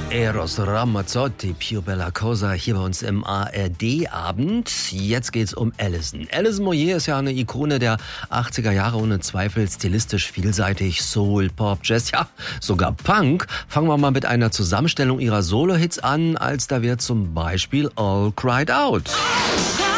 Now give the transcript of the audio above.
Eros Ramazzotti, Più Bella Cosa, hier bei uns im ARD-Abend. Jetzt geht's um Alison. Alison Moyet ist ja eine Ikone der 80er Jahre, ohne Zweifel stilistisch vielseitig, Soul, Pop, Jazz, ja, sogar Punk. Fangen wir mal mit einer Zusammenstellung ihrer Solo-Hits an, als da wird zum Beispiel All Cried Out.